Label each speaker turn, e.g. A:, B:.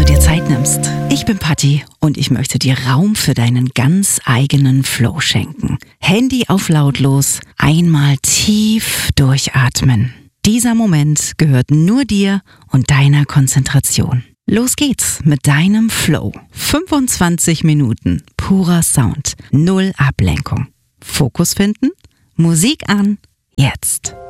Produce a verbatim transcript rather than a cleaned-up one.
A: dir Zeit nimmst. Ich bin Patti und ich möchte dir Raum für deinen ganz eigenen Flow schenken. Handy auf lautlos, einmal tief durchatmen. Dieser Moment gehört nur dir und deiner Konzentration. Los geht's mit deinem Flow. fünfundzwanzig Minuten purer Sound, null Ablenkung. Fokus finden, Musik an, jetzt.